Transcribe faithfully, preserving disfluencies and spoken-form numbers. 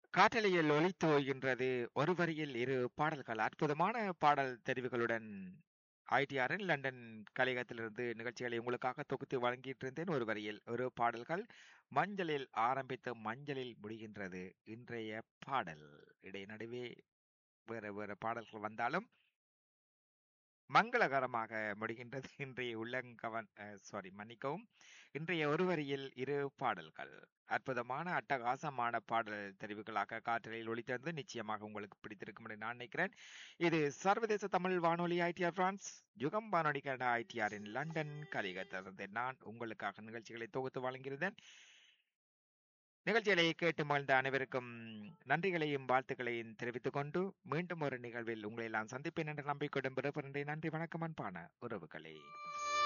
காற்றலையில் ஒலித்து ஓய்கின்றது ஒரு வரியில் இரு பாடல்கள் அற்புதமான பாடல் தெரிவுகளுடன் ஐடிஆரின் லண்டன் கலையகத்திலிருந்து நிகழ்ச்சிகளை உங்களுக்காக தொகுத்து வழங்கிட்டு இருந்தேன். ஒரு வரியில் ஒரு பாடல்கள் மஞ்சளில் ஆரம்பித்து மஞ்சளில் முடிகின்றது இன்றைய பாடல். இடை நடுவே வேற வேற பாடல்கள் வந்தாலும் மங்களகரமாக முடிகின்றது இன்றைய உள்ளங்கவன் சாரி மன்னிக்கவும் இன்றைய ஒரு வரியில் இரு பாடல்கள் அற்புதமான அட்டகாசமான பாடல் தெரிவுகளாக காற்றலில் ஒளித்திருந்து நிச்சயமாக உங்களுக்கு பிடித்திருக்கும் என்று நான் நினைக்கிறேன். இது சர்வதேச தமிழ் வானொலி ஐடிஆர் பிரான்ஸ் யுகம் வானொலி கனடா ஐடிஆரின் லண்டன் கலிகத்திலிருந்து நான் உங்களுக்காக நிகழ்ச்சிகளை தொகுத்து வழங்கியிருந்தேன். நிகழ்ச்சிகளை கேட்டு மகிழ்ந்த அனைவருக்கும் நன்றிகளையும் வாழ்த்துக்களையும் தெரிவித்துக் கொண்டு மீண்டும் ஒரு நிகழ்வில் உங்களை எல்லாம் சந்திப்பேன் என்ற நம்பிக்கையுடன் விடைபெறுகின்றேன். நன்றி வணக்கம் அன்பான உறவுகளே.